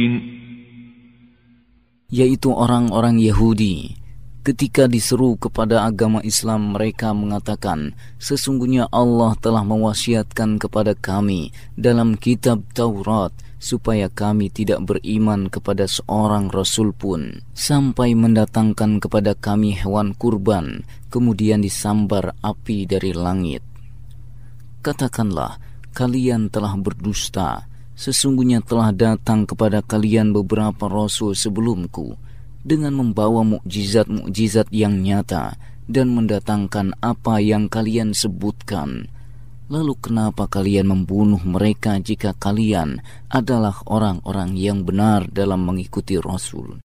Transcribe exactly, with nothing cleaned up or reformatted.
yaitu orang-orang Yahudi. Ketika diseru kepada agama Islam, mereka mengatakan, sesungguhnya Allah telah mewasiatkan kepada kami dalam kitab Taurat supaya kami tidak beriman kepada seorang rasul pun sampai mendatangkan kepada kami hewan kurban, kemudian disambar api dari langit. Katakanlah, kalian telah berdusta. Sesungguhnya telah datang kepada kalian beberapa rasul sebelumku dengan membawa mukjizat-mukjizat yang nyata dan mendatangkan apa yang kalian sebutkan. Lalu kenapa kalian membunuh mereka jika kalian adalah orang-orang yang benar dalam mengikuti Rasul?